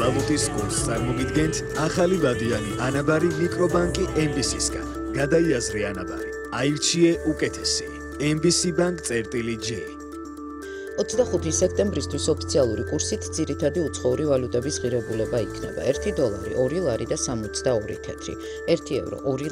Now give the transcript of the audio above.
ვალუტის კურსს წარმოგიდგენთ ახალი ვადიანი ანაბარი მიკრობანკი MBC-სგან. გადაიაზრე ანაბარი. აირჩიე უკეთესი. MBC Bank-J. 25 სექტემბრისთვის ოფიციალური კურსით ძირითადი უცხოური ვალუტების ღირებულება იქნება $1, $2 ლარი და 62 თეთრი, €1, $2